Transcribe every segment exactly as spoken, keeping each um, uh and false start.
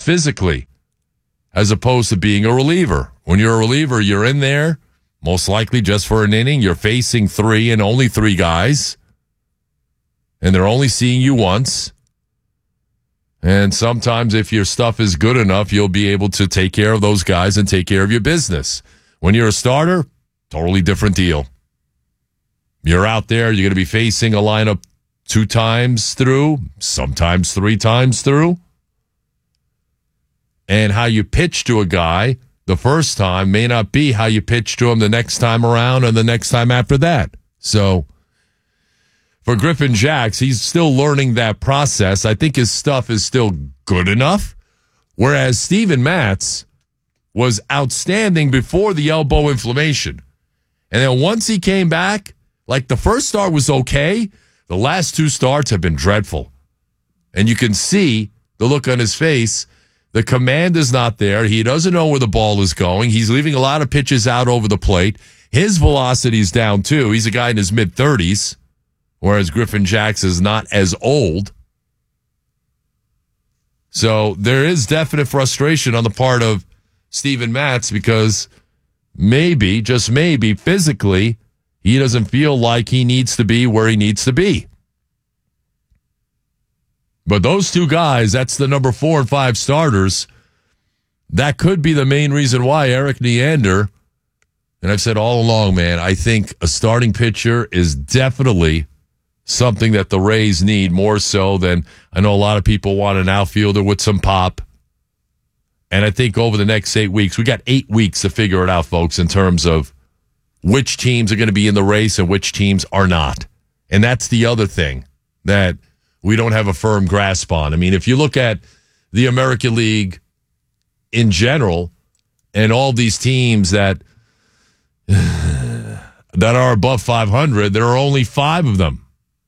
physically, as opposed to being a reliever. When you're a reliever, you're in there, most likely just for an inning. You're facing three and only three guys, and they're only seeing you once. And sometimes if your stuff is good enough, you'll be able to take care of those guys and take care of your business. When you're a starter, totally different deal. You're out there, you're going to be facing a lineup two times through, sometimes three times through. And how you pitch to a guy the first time may not be how you pitch to him the next time around and the next time after that. So for Griffin Jax, he's still learning that process. I think his stuff is still good enough. Whereas Steven Matz was outstanding before the elbow inflammation. And then once he came back, like the first start was okay, the last two starts have been dreadful. And you can see the look on his face. The command is not there. He doesn't know where the ball is going. He's leaving a lot of pitches out over the plate. His velocity is down, too. He's a guy in his mid-thirties, whereas Griffin Jax is not as old. So there is definite frustration on the part of Steven Matz because maybe, just maybe, physically, he doesn't feel like he needs to be where he needs to be. But those two guys, that's the number four and five starters. That could be the main reason why Erik Neander, and I've said all along, man, I think a starting pitcher is definitely something that the Rays need more so than I know a lot of people want an outfielder with some pop. And I think over the next eight weeks, we got eight weeks to figure it out, folks, in terms of which teams are going to be in the race and which teams are not. And that's the other thing that we don't have a firm grasp on. I mean, if you look at the American League in general and all these teams that that are above five hundred, there are only five of them.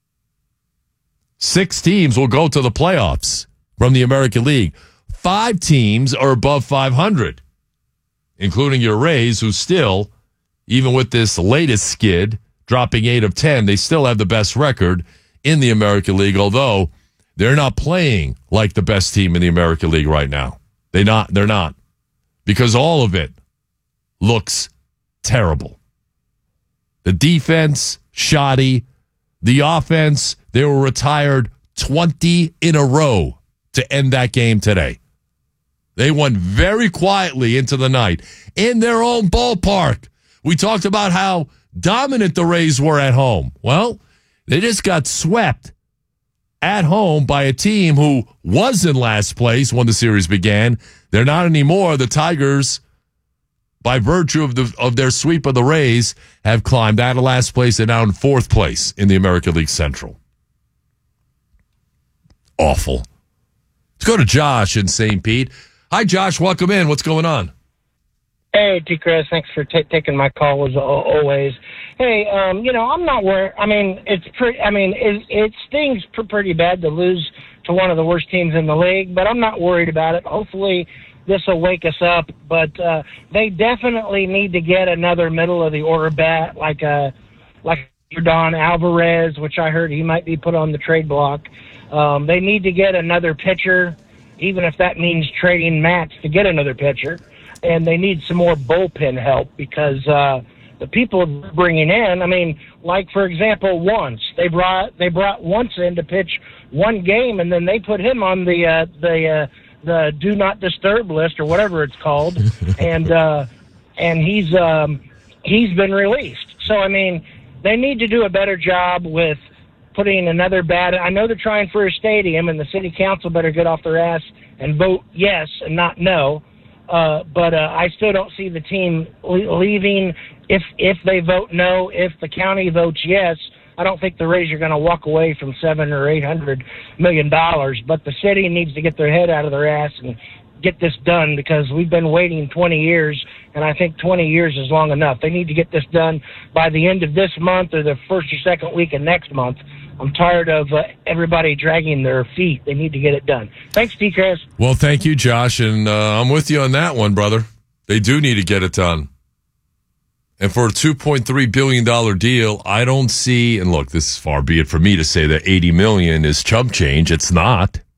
Six teams will go to the playoffs from the American League. Five teams are above five hundred, including your Rays, who still, even with this latest skid, dropping eight of ten, they still have the best record in the American League, although they're not playing like the best team in the American League right now. They not, they're not. Because all of it looks terrible. The defense, shoddy. The offense, they were retired twenty in a row to end that game today. They went very quietly into the night in their own ballpark. We talked about how dominant the Rays were at home. Well, they just got swept at home by a team who was in last place when the series began. They're not anymore. The Tigers, by virtue of the of their sweep of the Rays, have climbed out of last place and now in fourth place in the American League Central. Awful. Let's go to Josh in Saint Pete. Hi, Josh. Welcome in. What's going on? Hey, T. Chris. Thanks for t- taking my call as always. Hey, um, you know, I'm not worried. I mean, it's pretty. I mean, it, it stings pr- pretty bad to lose to one of the worst teams in the league, but I'm not worried about it. Hopefully, this will wake us up. But uh, they definitely need to get another middle of the order bat, like a like Don Alvarez, which I heard he might be put on the trade block. Um, they need to get another pitcher, even if that means trading Matz to get another pitcher. And they need some more bullpen help because uh, the people bringing in, I mean, like, for example, once they brought they brought once in to pitch one game, and then they put him on the uh, the uh, the do not disturb list or whatever it's called, and uh, and he's um, he's been released. So I mean, they need to do a better job with putting another bat. I know they're trying for a stadium, and the city council better get off their ass and vote yes and not no. Uh, but uh, I still don't see the team le- leaving if if they vote no. If the county votes yes, I don't think the Rays are going to walk away from seven or eight hundred million dollars. But the city needs to get their head out of their ass and get this done because we've been waiting twenty years, and I think twenty years is long enough. They need to get this done by the end of this month or the first or second week of next month. I'm tired of uh, everybody dragging their feet. They need to get it done. Thanks, T. Chris. Well, thank you, Josh, and uh, I'm with you on that one, brother. They do need to get it done. And for a two point three billion dollars deal, I don't see, and look, this is far be it for me to say that eighty million dollars is chump change. It's not.